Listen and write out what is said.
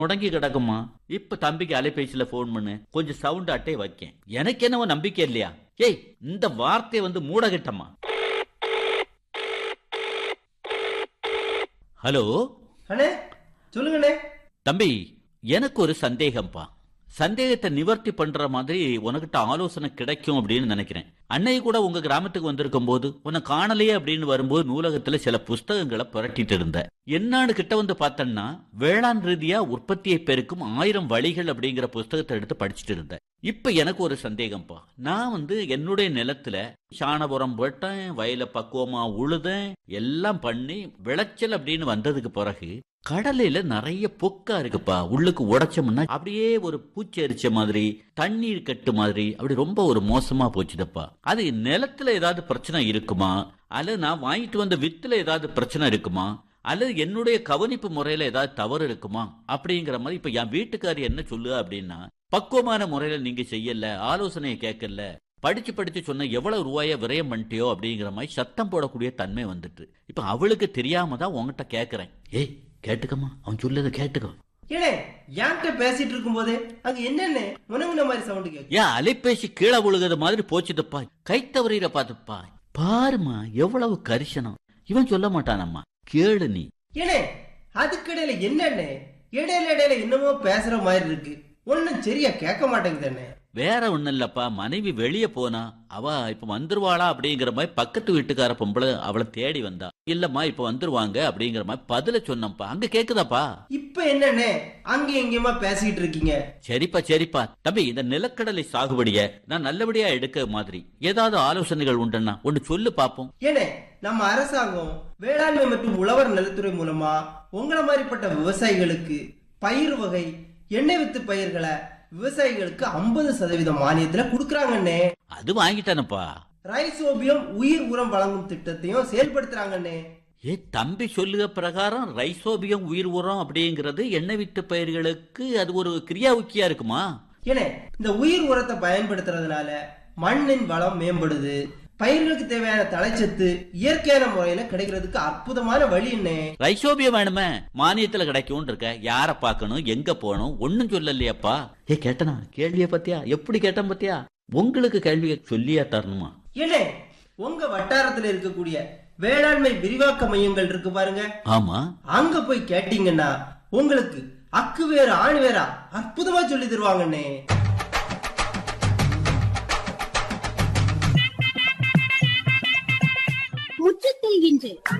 முடங்கி கிடக்குமா. இப்ப தம்பிக்கு அலைபேசியில போன் பண்ணு, கொஞ்சம் சவுண்ட் அட்டை வைக்கேன். எனக்கு என்னவோ நம்பிக்கை இல்லையா? ஏய், இந்த வார்த்தையை வந்து மூடகிட்டமா. ஹலோ அண்ணே, சொல்லுங்கண்ணே. தம்பி, எனக்கு ஒரு சந்தேகம்ப்பா. சந்தேகத்தை நிவர்த்தி பண்ற மாதிரி உனக்கிட்ட ஆலோசனை கிடைக்கும் அப்படின்னு நினைக்கிறேன். அன்னை கூட உங்க கிராமத்துக்கு வந்திருக்கும் போது உன்னை காணலையே அப்படின்னு வரும்போது நூலகத்துல சில புஸ்தகங்களை புரட்டிட்டு இருந்த. என்னான்னு கிட்ட வந்து பார்த்தேன்னா, வேளாண் ரீதியா உற்பத்தியை பெருக்கும் 1000 வழிகள் அப்படிங்கிற புஸ்தகத்தை எடுத்து படிச்சுட்டு இருந்தேன். இப்ப எனக்கு ஒரு சந்தேகம்ப்பா. நான் வந்து என்னுடைய நிலத்துல சாணபுரம் போட்டேன், வயல பக்குவமா உழுதேன், எல்லாம் பண்ணி விளைச்சல் அப்படின்னு வந்ததுக்கு பிறகு கடலையில நிறைய பொக்கா இருக்குப்பா. உள்ளுக்கு உடைச்சோம்னா அப்படியே ஒரு பூச்சி அரிச்ச மாதிரி, தண்ணீர் கட்டு மாதிரி, அப்படி ரொம்ப ஒரு மோசமா போச்சுதப்பா. அது நிலத்துல ஏதாவது பிரச்சனை இருக்குமா, அல்லது நான் வாங்கிட்டு வந்த வித்துல ஏதாவது பிரச்சனை இருக்குமா, அல்லது என்னுடைய கவனிப்பு முறையில ஏதாவது தவறு இருக்குமா அப்படிங்கிற மாதிரி. இப்ப என் வீட்டுக்காரி என்ன சொல்லு அப்படின்னா, பக்குவமான முறையில நீங்க செய்யல, ஆலோசனையை கேட்கல, படிச்சு படிச்சு சொன்ன எவ்வளவு ரூபாய விரயம் பண்ணிட்டியோ அப்படிங்கிற மாதிரி சத்தம் போடக்கூடிய தன்மை வந்துட்டு. இப்ப அவளுக்கு தெரியாம தான் உங்ககிட்ட கேட்கறேன். ஏய், கேட்டுக்கமா, அவன் சொல்லதை கேட்டுக்கோ. ஏனே, என்கிட்ட பேசிட்டு இருக்கும் போதே அங்க என்னன்னு முனங்குன மாதிரி சவுண்ட் கேக்கு. ஏன் அலைபேசி கீழே விழுகிறது மாதிரி போச்சுதப்பா. கை தவறிற பாத்துப்பா. பாருமா எவ்வளவு கரிசனம். இவன் சொல்ல மாட்டானம்மா, கேளு நீ. ஏனே, அதுக்கிடையில என்னன்னு இடையில என்னமோ பேசுற மாதிரி இருக்கு. ஒன்னும் சரியா கேட்க மாட்டேங்குது. வேற ஒண்ணு இல்லப்பா, மனைவி வெளியே போனா அவ இப்ப வந்துருவாளா அப்படிங்கிற மாதிரி பக்கத்து வீட்டுக்கார பொம்பளை அவளை தேடி வந்தா. இல்லம்மா இப்ப வந்துருவாங்க அப்படிங்கிற மாதிரி பதில சொன்னப்பா. அங்க கேக்குதாப்பா? இப்ப என்னன்னு அங்க எங்கேயுமா பேசிட்டு இருக்கீங்க? சரிப்பா சரிப்பா. தம்பி, இந்த நிலக்கடலை சாகுபடிய நான் நல்லபடியா எடுக்க மாதிரி ஏதாவது ஆலோசனைகள் உண்டுன்னா ஒன்னு சொல்லு பாப்போம். ஏனே, நம்ம அரசாங்கம் வேளாண்மை மற்றும் உழவர் நலத்துறை மூலமா உங்களை மாதிரிப்பட்ட விவசாயிகளுக்கு பயிர் வகை எண்ணெய் வித்து பயிர்களை விவசாயிகளுக்கு 50% மானியத்துல குடுக்கறாங்கன்னே. அது வாங்கிட்டானப்பா. ரைசோபியம் உயிர் உரம் வழங்கும் திட்டத்தையும் செயல்படுத்துறாங்கன்னே. ஏ தம்பி, சொல்லுக பிரகாரம் ரைசோபியம் உயிர் உரம் அப்படிங்கிறது எண்ணெய் வித்து பயிர்களுக்கு அது ஒரு கிரியா உக்கியா இருக்குமா? ஏனே, இந்த உயிர் உரத்தை பயன்படுத்துறதுனால மண்ணின் வளம் மேம்படுது, பயிர்களுக்கு தேவையான தழைச்சத்து இயற்கையான முறையில கிடைக்கிறதுக்கு அற்புதமான வழி. என்ன ரைசோபியம் வேணுமே, மானியத்துல கிடைக்கும் இருக்க. யார பாக்கணும், எங்க போகணும் ஒன்னும் சொல்லலையாப்பா. ஏ கேட்டனா, கேள்விய பத்தியா எப்படி கேட்டேன் பத்தியா? உங்களுக்கு கேள்வியை சொல்லியா தரணுமா? ஏனே, உங்க வட்டாரத்துல இருக்கக்கூடிய வேளாண்மை விரிவாக்க மையங்கள் இருக்கு பாருங்க. ஆமா, அங்க போய் கேட்டீங்கன்னா உங்களுக்கு அக்கு வேறு ஆண் வேறா அற்புதமா சொல்லி தருவாங்கன்னே. முற்றத்தில் இன்று